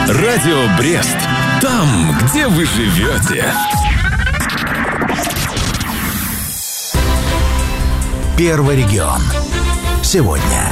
Радио Брест. Там, где вы живете. Первый регион. Сегодня.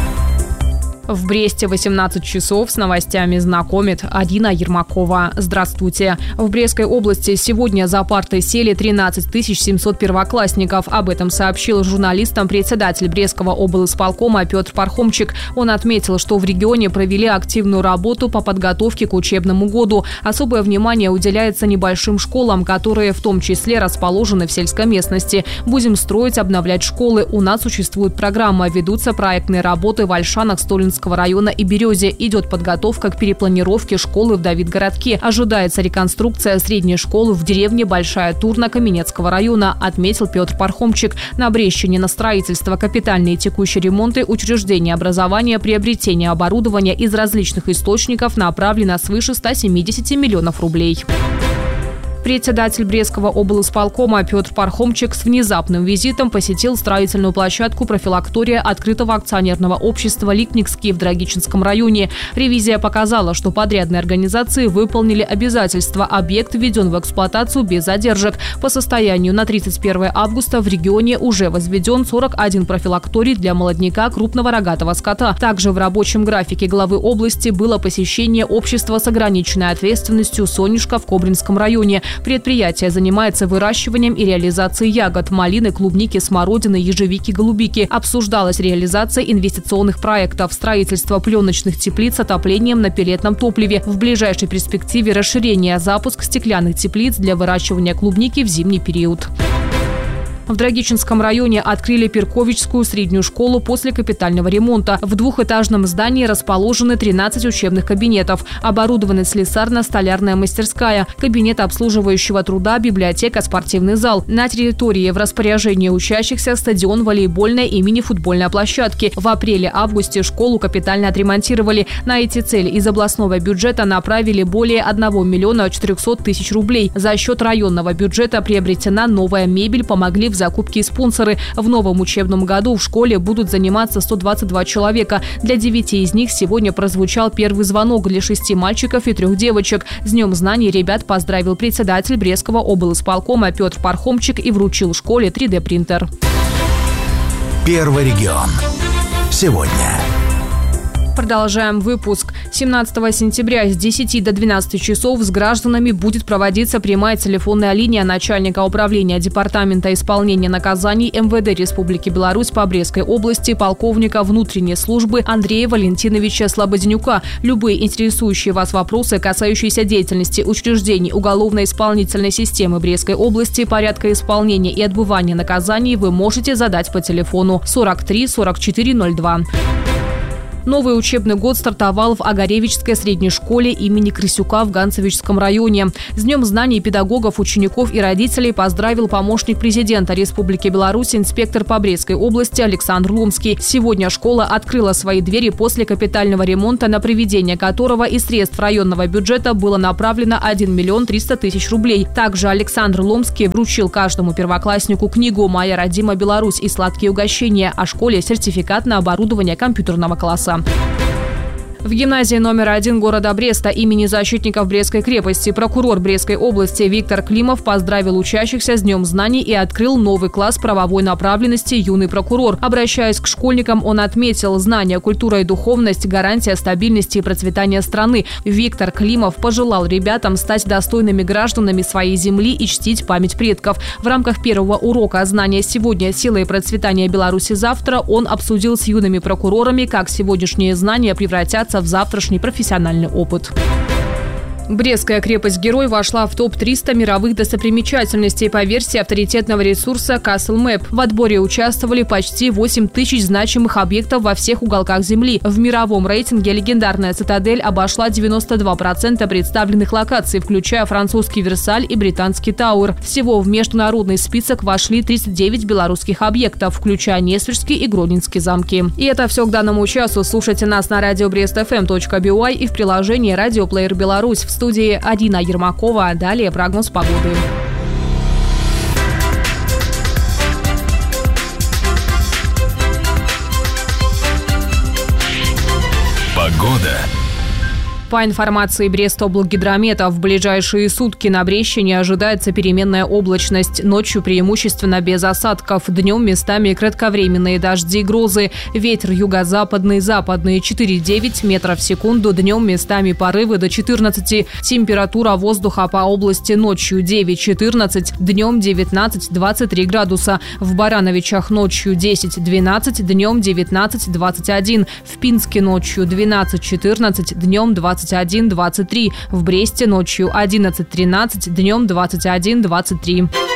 В Бресте 18 часов с новостями знакомит Арина Ермакова. Здравствуйте. В Брестской области сегодня за парты сели 13 700 первоклассников. Об этом сообщил журналистам председатель Брестского облисполкома Петр Пархомчик. Он отметил, что в регионе провели активную работу по подготовке к учебному году. Особое внимание уделяется небольшим школам, которые в том числе расположены в сельской местности. Будем строить, обновлять школы. У нас существует программа, ведутся проектные работы в Ольшанах, Столинском района и Березе. Идет подготовка к перепланировке школы в Давидгородке. Ожидается реконструкция средней школы в деревне Большая Турна Каменецкого района, отметил Петр Пархомчик. На Брестщине на строительство, капитальные и текущие ремонты учреждений образования, приобретение оборудования из различных источников направлено свыше 170 миллионов рублей. Председатель Брестского облисполкома Петр Пархомчик с внезапным визитом посетил строительную площадку профилактория открытого акционерного общества «Липникский» в Драгичинском районе. Ревизия показала, что подрядные организации выполнили обязательства. Объект введен в эксплуатацию без задержек. По состоянию на 31 августа в регионе уже возведен 41 профилакторий для молодняка крупного рогатого скота. Также в рабочем графике главы области было посещение общества с ограниченной ответственностью «Сонюшка» в Кобринском районе. Предприятие занимается выращиванием и реализацией ягод, малины, клубники, смородины, ежевики, голубики. Обсуждалась реализация инвестиционных проектов, строительство пленочных теплиц с отоплением на пеллетном топливе. В ближайшей перспективе расширение, запуск стеклянных теплиц для выращивания клубники в зимний период. В Драгичинском районе открыли Перковичскую среднюю школу после капитального ремонта. В двухэтажном здании расположены 13 учебных кабинетов. Оборудованы слесарно-столярная мастерская, кабинет обслуживающего труда, библиотека, спортивный зал. На территории в распоряжении учащихся стадион волейбольной и мини-футбольной площадки. В апреле-августе школу капитально отремонтировали. На эти цели из областного бюджета направили более 1 миллиона 400 тысяч рублей. За счет районного бюджета приобретена новая мебель, помогли в закупке спонсоры. В новом учебном году в школе будут заниматься 122 человека. Для 9 из них сегодня прозвучал первый звонок, для 6 мальчиков и 3 девочек. С Днем знаний ребят поздравил председатель Брестского облисполкома Петр Пархомчик и вручил школе 3D-принтер. Первый регион. Сегодня. Продолжаем выпуск. 17 сентября с 10 до 12 часов с гражданами будет проводиться прямая телефонная линия начальника управления Департамента исполнения наказаний МВД Республики Беларусь по Брестской области полковника внутренней службы Андрея Валентиновича Слободенюка. Любые интересующие вас вопросы, касающиеся деятельности учреждений уголовно-исполнительной системы Брестской области, порядка исполнения и отбывания наказаний вы можете задать по телефону 43 44 02. Новый учебный год стартовал в Огаревичской средней школе имени Крысюка в Ганцевичском районе. С Днем знаний педагогов, учеников и родителей поздравил помощник президента Республики Беларусь, инспектор по Брестской области Александр Ломский. Сегодня школа открыла свои двери после капитального ремонта, на проведение которого из средств районного бюджета было направлено 1 миллион 300 тысяч рублей. Также Александр Ломский вручил каждому первокласснику книгу «Моя родима Беларусь» и сладкие угощения, а школе сертификат на оборудование компьютерного класса. В гимназии номер 1 города Бреста имени защитников Брестской крепости прокурор Брестской области Виктор Климов поздравил учащихся с Днем знаний и открыл новый класс правовой направленности «Юный прокурор». Обращаясь к школьникам, он отметил: знания, культура и духовность – гарантия стабильности и процветания страны. Виктор Климов пожелал ребятам стать достойными гражданами своей земли и чтить память предков. В рамках первого урока «Знания сегодня. Сила и процветание Беларуси завтра» он обсудил с юными прокурорами, как сегодняшние знания превратятся в завтрашний профессиональный опыт. Брестская крепость-герой вошла в топ-300 мировых достопримечательностей по версии авторитетного ресурса Castle Map. В отборе участвовали почти 8 тысяч значимых объектов во всех уголках Земли. В мировом рейтинге легендарная цитадель обошла 92% представленных локаций, включая французский Версаль и британский Тауэр. Всего в международный список вошли 39 белорусских объектов, включая Несвежский и Гродненский замки. И это все к данному часу. Слушайте нас на radio.brestfm.by и в приложении «Радиоплеер Беларусь». В студии Арина Ермакова. Далее прогноз погоды. Погода. По информации Брестоблгидромета, в ближайшие сутки на Брещине ожидается переменная облачность. Ночью преимущественно без осадков. Днем местами кратковременные дожди и грозы. Ветер юго-западный, западный 4,9 метров в секунду. Днем местами порывы до 14. Температура воздуха по области ночью 9-14, днем 19-23 градуса. В Барановичах ночью 10-12, днем 19-21. В Пинске ночью 12-14, днем 21-23. В Бресте ночью 11-13, днем 21-23.